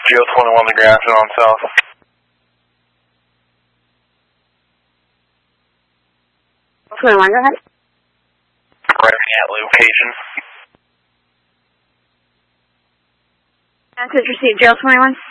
GO21 to Grafton on South. Go ahead. Arriving at location. Message received, 021.